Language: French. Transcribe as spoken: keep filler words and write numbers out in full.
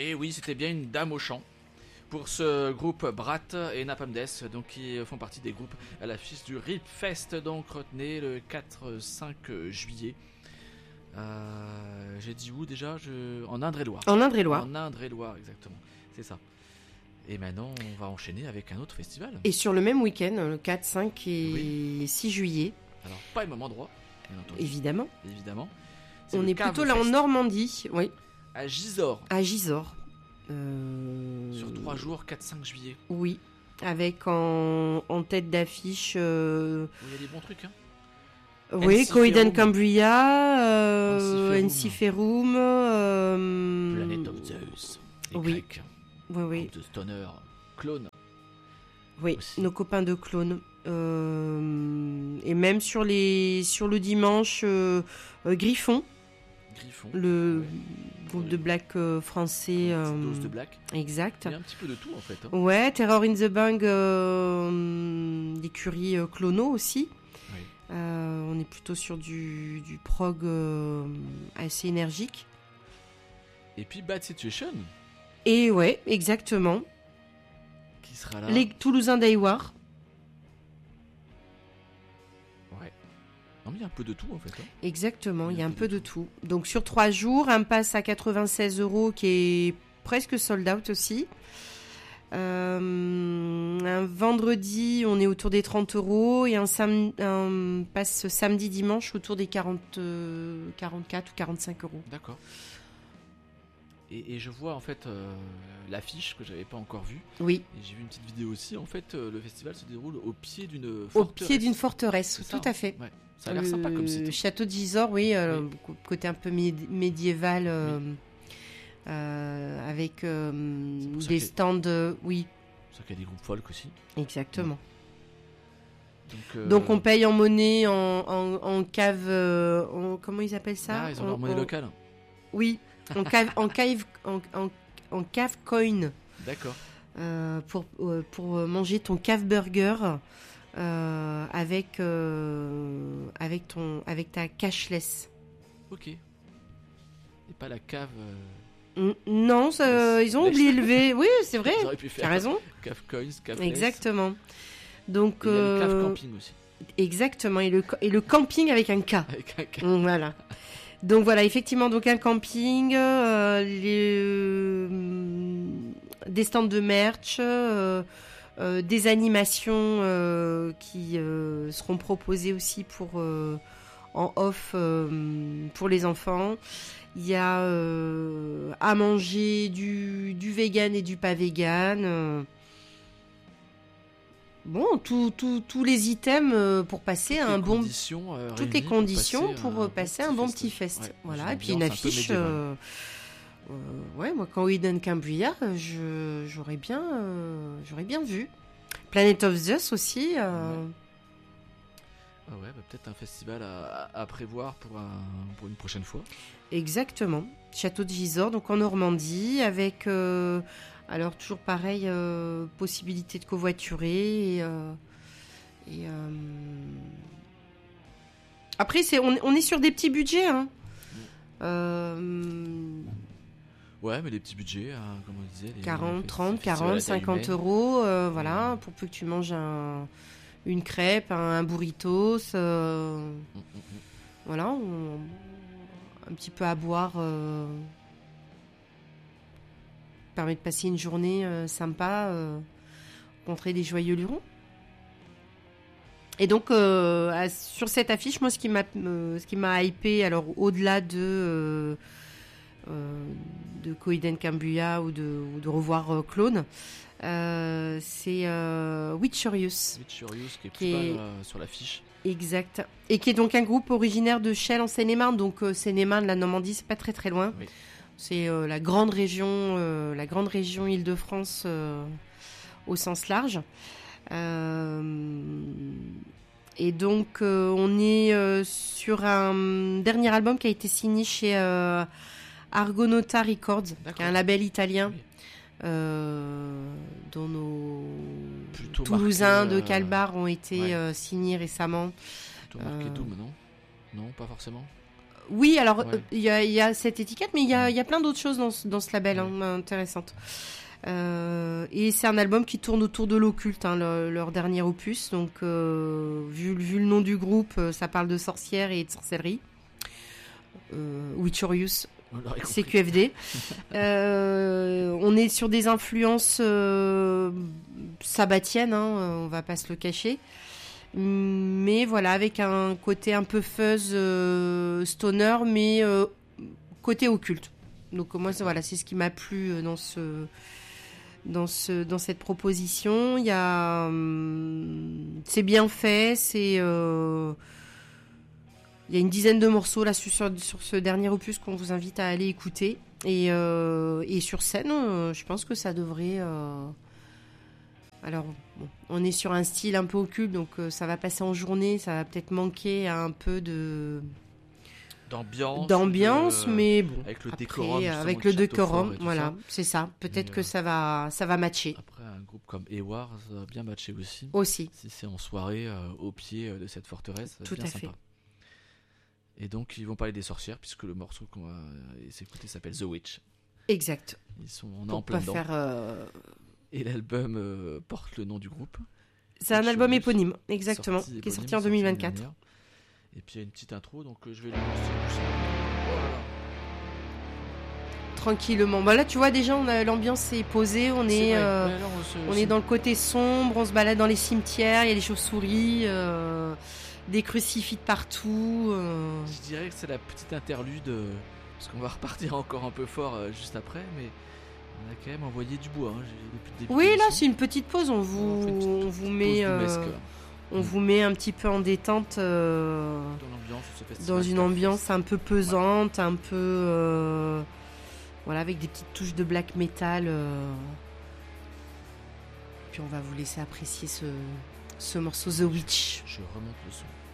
Et oui, c'était bien une dame au chant. Pour ce groupe Brat et Napalm Death, donc qui font partie des groupes à l'affiche du Ripfest, donc retenez le quatre cinq juillet. Euh, j'ai dit où déjà je... En Indre-et-Loire. En Indre-et-Loire. En Indre-et-Loire, exactement. C'est ça. Et maintenant, on va enchaîner avec un autre festival. Et sur le même week-end, le quatre, cinq et oui. six juillet. Alors, pas le même endroit, bien entendu. Évidemment. Évidemment. C'est on est plutôt là en Normandie, oui. À Gisors. À Gisors. Euh... Sur trois jours, quatre cinq juillet. Oui, avec en, en tête d'affiche... Euh... Il y a des bons trucs, hein. Oui, Coheed and Cambria, euh, Ensiferum, euh... Planet of Zeus, les oui. Grecs, oui, oui. The Stoner, Clone. Oui, aussi. Nos copains de Clone. Euh... Et même sur, les... sur le dimanche, euh... Euh, Griffon. Griffon. Le ouais. groupe ouais. de black euh, français. Une euh... dose de black. Exact. Il y a un petit peu de tout en fait. Hein. Ouais, Terror in the Bang, euh... l'écurie euh, Clono aussi. Oui. Euh, on est plutôt sur du, du prog euh, assez énergique. Et puis Bad Situation. Et ouais, exactement. Qui sera là. Les Toulousains d'Aywar. Ouais. Non, mais il y a un peu de tout en fait. Hein. Exactement, il y a, il y a un peu de tout. tout. Donc sur trois jours, un pass à quatre-vingt-seize euros qui est presque sold out aussi. Euh, un vendredi, on est autour des trente euros et un, sam- un passe samedi dimanche autour des quarante, euh, quarante-quatre ou quarante-cinq euros. D'accord. Et, et je vois en fait euh, l'affiche que j'avais pas encore vue. Oui. Et j'ai vu une petite vidéo aussi. En fait, euh, le festival se déroule au pied d'une Au forteresse. pied d'une forteresse, C'est tout ça, à fait. Ouais. Ça a l'air le sympa comme site. Le château de Gisors, oui, euh, oui. côté un peu mé- médiéval. Euh, oui. Euh, avec euh, qu'il des stands, euh, oui. C'est qu'il y a des groupes folk aussi. Exactement. Donc, euh... Donc on paye en monnaie, en, en, en cave, euh, en, comment ils appellent ça? Ah, ils ont en, leur monnaie en... locale. Oui, en cave, en cave, en, en, en cave coin. D'accord. Euh, pour euh, pour manger ton cave burger euh, avec euh, avec ton avec ta cashless. Ok. Et pas la cave. Euh... Non, ça, ils ont oublié le V. Oui, c'est vrai. Tu as raison. Cave coins, cave. Exactement. Donc, et il y a euh... le cave camping aussi. Exactement. Et le, et le camping avec un K. Avec un K. Voilà. Donc voilà, effectivement, donc un camping, euh, les, euh, des stands de merch, euh, euh, des animations euh, qui euh, seront proposées aussi pour euh, en off euh, pour les enfants. Il y a euh, à manger du, du vegan et du pas vegan. Euh. Bon, tous tout, tout les items pour passer toutes à un bon... Euh, toutes les conditions pour passer, pour passer un, un bon petit fest. Ouais, voilà, et puis une affiche... Euh, euh, ouais, moi, quand Coheed and Cambria, je, j'aurais, bien, euh, j'aurais bien vu. Planet of Zeus aussi... Euh, ouais. Ah ouais, bah peut-être un festival à, à prévoir pour, un, pour une prochaine fois. Exactement. Château de Gisors, donc en Normandie, avec, euh, alors toujours pareil, euh, possibilité de covoiturer. Et, euh, et euh... après, c'est, on, on est sur des petits budgets. Hein. Mmh. Euh... Ouais, mais les petits budgets, hein, comme on disait. Les, quarante, les trente, quarante, cinquante euros, euh, voilà, mmh. pour peu que tu manges un... une crêpe, un, un burritos, euh, mmh, mmh. voilà, on, un petit peu à boire, euh, permet de passer une journée euh, sympa, euh, rencontrer des joyeux lurons. Et donc euh, à, sur cette affiche, moi, ce qui m'a, euh, ce qui m'a hypé, alors au-delà de euh, euh, de Coheed and Cambria ou de, ou de revoir euh, Clone. Euh, c'est euh, Witchurious. Witchurious qui est, qui est... Euh, sur l'affiche. Exact. Et qui est donc un groupe originaire de Chelles en Seine-et-Marne. Donc euh, Seine-et-Marne, la Normandie, c'est pas très très loin. Oui. C'est euh, la grande région, euh, la grande région Île-de-France euh, au sens large. Euh, et donc euh, on est euh, sur un dernier album qui a été signé chez euh, Argonauta Records, D'accord. qui est un label italien. Oui. Euh, dont nos Plutôt Toulousains marqué, euh... de Calbar ont été ouais. euh, signés récemment. Plutôt marqué euh... Doom, non ? Non, pas forcément. Oui, alors il Ouais. euh, y, a, y a cette étiquette, mais il y a, y a plein d'autres choses dans, ce- dans ce label hein, intéressantes. Euh, et c'est un album qui tourne autour de l'occulte, hein, leur, leur dernier opus. Donc, euh, vu, vu le nom du groupe, euh, ça parle de sorcières et de sorcellerie. Euh, Witchorius, On l'aurait compris. C Q F D. Euh, on est sur des influences euh, sabbatiennes, hein, on va pas se le cacher. Mais voilà, avec un côté un peu fuzz euh, stoner, mais euh, côté occulte. Donc moi, c'est, voilà, c'est ce qui m'a plu euh, dans ce, dans ce, dans cette proposition. Il y a, hum, c'est bien fait, c'est, euh, il y a une dizaine de morceaux là sur, sur, sur ce dernier opus qu'on vous invite à aller écouter. Et, euh, et sur scène, euh, je pense que ça devrait. Euh, alors, bon, on est sur un style un peu occulte, donc euh, ça va passer en journée, ça va peut-être manquer à un peu de D'ambiance. d'ambiance, de- mais bon. Avec le Après, décorum. justement, avec du le château décorum, fort et tout voilà, ça. c'est ça. Peut-être Mais, que euh, ça va, ça va matcher Après, un groupe comme Ewar, ça va bien matcher aussi. aussi. Si c'est en soirée, euh, au pied euh, de cette forteresse, c'est Tout bien à sympa. fait. Et donc, ils vont parler des sorcières, puisque le morceau qu'on va s'écouter s'appelle The Witch. Exact. Ils sont on est en Pour plein pas dedans. faire. euh, Et l'album euh, porte le nom du groupe. C'est un Witch album Witch, éponyme, exactement, sorti qui est éponyme, sorti en sorti deux mille l'année vingt-quatre. dernière. Et puis il y a une petite intro, donc euh, je vais le lancer. Voilà. Tranquillement. Bah là, tu vois, déjà, on a l'ambiance est posée, on C'est est. vrai. euh, Ouais, là, on se- On c'est- est dans le côté sombre, on se balade dans les cimetières, il y a des chauves-souris, euh, des crucifix de partout. euh. Je dirais que c'est la petite interlude, euh, parce qu'on va repartir encore un peu fort euh, juste après, mais on a quand même envoyé du bois hein, j'ai- depuis le début. Oui, de là, l'émission. c'est une petite pause. On vous, On fait une petite- on petite vous pause met, euh, doumesque, on Mm. vous met un petit peu en détente, euh, dans l'ambiance de ce festival. dans une Starfest. ambiance un peu pesante, un peu, euh, voilà, avec des petites touches de black metal. euh. Puis on va vous laisser apprécier ce, ce morceau The Witch. Je remonte le son.